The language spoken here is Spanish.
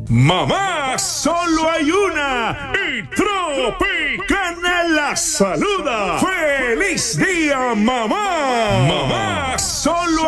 Mamá, solo hay una y Tropicana la saluda. ¡Feliz día, mamá! Mamá, solo